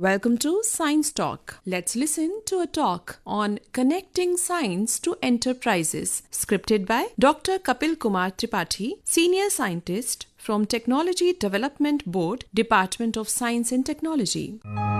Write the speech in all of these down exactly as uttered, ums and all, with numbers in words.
Welcome to Science Talk. Let's listen to a talk on connecting science to enterprises, scripted by Doctor Kapil Kumar Tripathi, Senior Scientist from Technology Development Board, Department of Science and Technology.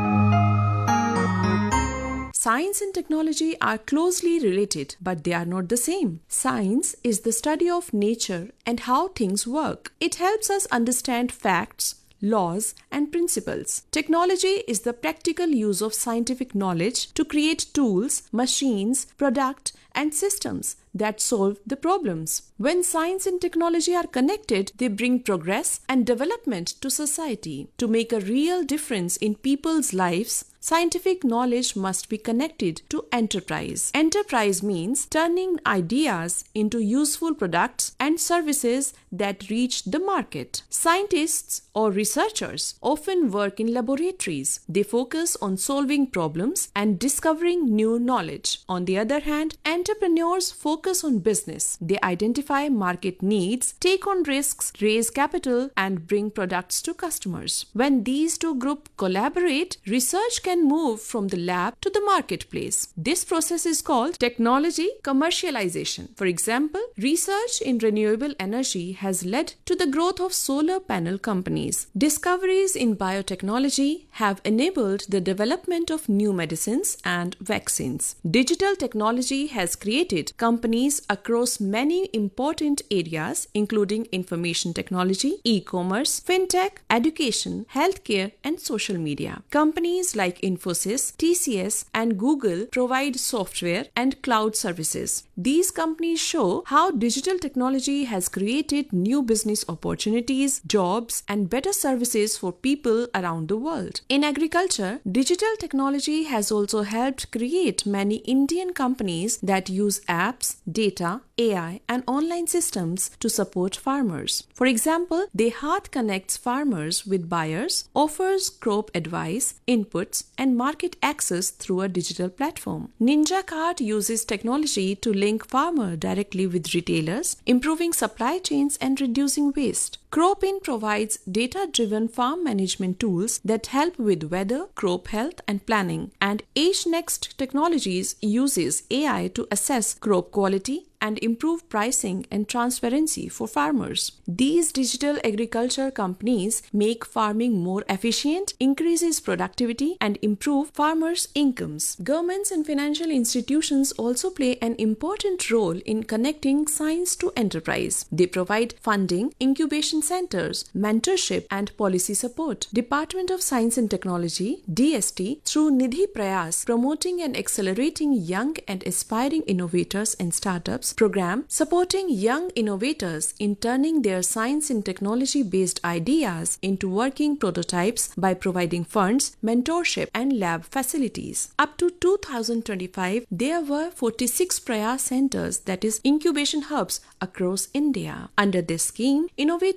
Science and technology are closely related, but they are not the same. Science is the study of nature and how things work. It helps us understand facts, laws, and principles. Technology is the practical use of scientific knowledge to create tools, machines, products, and systems that solve the problems. When science and technology are connected, they bring progress and development to society. To make a real difference in people's lives, scientific knowledge must be connected to enterprise. Enterprise means turning ideas into useful products and services that reach the market. Scientists or researchers often work in laboratories. They focus on solving problems and discovering new knowledge. On the other hand, entrepreneurs focus on business. They identify market needs, take on risks, raise capital, and bring products to customers. When these two groups collaborate, research can move from the lab to the marketplace. This process is called technology commercialization. For example, research in renewable energy has led to the growth of solar panel companies. Discoveries in biotechnology have enabled the development of new medicines and vaccines. Digital technology has created companies across many important areas, including information technology, e-commerce, fintech, education, healthcare, and social media. Companies like Infosys, T C S, and Google provide software and cloud services. These companies show how digital technology has created new business opportunities, jobs, and better services for people around the world. In agriculture, digital technology has also helped create many Indian companies that use apps, data, A I, and online systems to support farmers. For example, DeHaat connects farmers with buyers, offers crop advice, inputs, and market access through a digital platform. NinjaCart uses technology to link farmers directly with retailers, improving supply chains and reducing waste. Cropin provides data-driven farm management tools that help with weather, crop health, and planning. And AgeNext Technologies uses A I to assess crop quality and improve pricing and transparency for farmers. These digital agriculture companies make farming more efficient, increases productivity, and improve farmers' incomes. Governments and financial institutions also play an important role in connecting science to enterprise. They provide funding, incubation centers, mentorship, and policy support. Department of Science and Technology, D S T, through Nidhi Prayas, promoting and accelerating young and aspiring innovators and startups program, supporting young innovators in turning their science and technology-based ideas into working prototypes by providing funds, mentorship, and lab facilities. Up to two thousand twenty-five, there were forty-six Prayas centers, that is incubation hubs, across India. Under this scheme, innovators